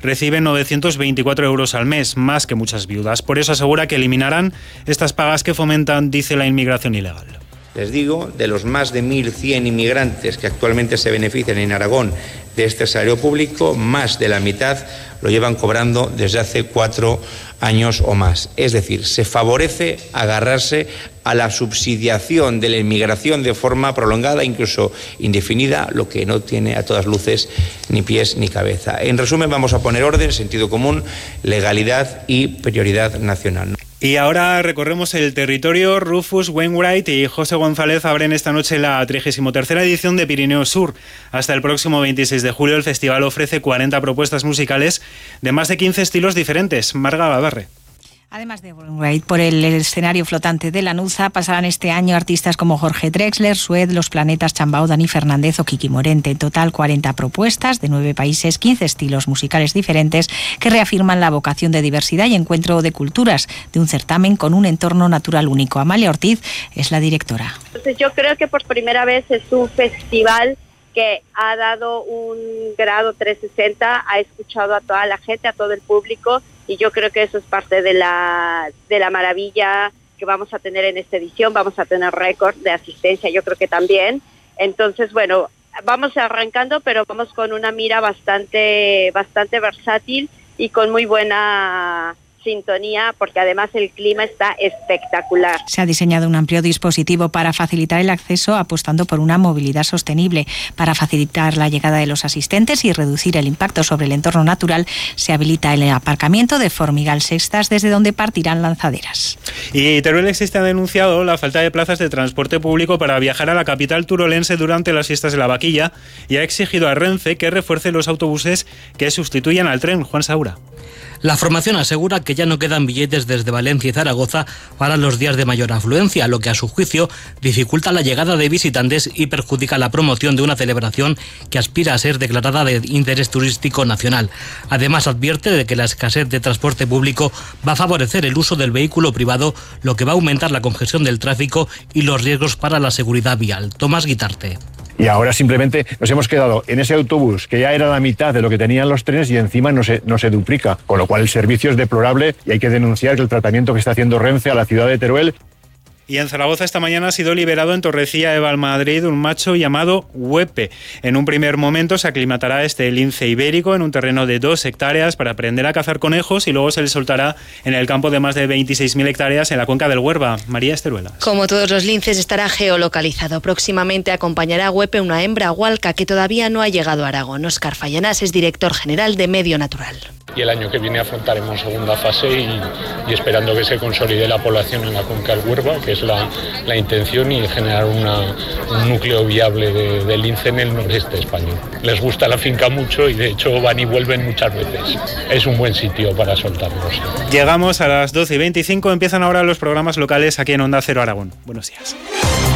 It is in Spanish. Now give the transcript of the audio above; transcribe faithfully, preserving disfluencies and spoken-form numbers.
reciben novecientos veinticuatro euros al mes, más que muchas viudas. Por eso asegura que eliminarán estas pagas que fomentan, dice, la inmigración ilegal. Les digo, de los más de mil cien inmigrantes que actualmente se benefician en Aragón de este salario público, más de la mitad lo llevan cobrando desde hace cuatro años o más. Es decir, se favorece agarrarse a la subsidiación de la inmigración de forma prolongada, incluso indefinida, lo que no tiene a todas luces ni pies ni cabeza. En resumen, vamos a poner orden, sentido común, legalidad y prioridad nacional. Y ahora recorremos el territorio. Rufus Wainwright y José González abren esta noche la trigésima tercera edición de Pirineo Sur. Hasta el próximo veintiséis de julio el festival ofrece cuarenta propuestas musicales de más de quince estilos diferentes. Marga Gavarre. Además de Wainwright, por el escenario flotante de Lanuza pasarán este año artistas como Jorge Drexler, Sued, Los Planetas, Chambao, Dani Fernández o Kiki Morente. En total, cuarenta propuestas de nueve países, quince estilos musicales diferentes que reafirman la vocación de diversidad y encuentro de culturas de un certamen con un entorno natural único. Amalia Ortiz es la directora. Entonces yo creo que por primera vez es un festival que ha dado un grado trescientos sesenta, ha escuchado a toda la gente, a todo el público, y yo creo que eso es parte de la de la maravilla que vamos a tener en esta edición. Vamos a tener récord de asistencia, yo creo que también. Entonces, bueno, vamos arrancando, pero vamos con una mira bastante bastante versátil y con muy buena sintonía, porque además el clima está espectacular. Se ha diseñado un amplio dispositivo para facilitar el acceso, apostando por una movilidad sostenible. Para facilitar la llegada de los asistentes y reducir el impacto sobre el entorno natural, se habilita el aparcamiento de Formigal Sextas, desde donde partirán lanzaderas. Y Teruel Existe ha denunciado la falta de plazas de transporte público para viajar a la capital turolense durante las fiestas de la Vaquilla y ha exigido a Renfe que refuerce los autobuses que sustituyan al tren. Juan Saura. La formación asegura que ya no quedan billetes desde Valencia y Zaragoza para los días de mayor afluencia, lo que a su juicio dificulta la llegada de visitantes y perjudica la promoción de una celebración que aspira a ser declarada de interés turístico nacional. Además, advierte de que la escasez de transporte público va a favorecer el uso del vehículo privado, lo que va a aumentar la congestión del tráfico y los riesgos para la seguridad vial. Tomás Guitarte. Y ahora simplemente nos hemos quedado en ese autobús que ya era la mitad de lo que tenían los trenes y encima no se, no se duplica, con lo cual el servicio es deplorable y hay que denunciar que el tratamiento que está haciendo Renfe a la ciudad de Teruel. Y en Zaragoza esta mañana ha sido liberado en Torrecilla de Valmadrid un macho llamado Huepe. En un primer momento se aclimatará este lince ibérico en un terreno de dos hectáreas para aprender a cazar conejos y luego se le soltará en el campo de más de veintiséis mil hectáreas en la cuenca del Huerva. María Esteruelas. Como todos los linces estará geolocalizado. Próximamente acompañará a Huepe una hembra hualca que todavía no ha llegado a Aragón. Óscar Fallanás es director general de Medio Natural. Y el año que viene afrontaremos segunda fase y, y esperando que se consolide la población en la cuenca del Huerva, que es la, la intención, y generar una, un núcleo viable de, de lince en el noreste español. Les gusta la finca mucho y de hecho van y vuelven muchas veces. Es un buen sitio para soltarlos. Llegamos a las doce y veinticinco, empiezan ahora los programas locales aquí en Onda Cero Aragón. Buenos días.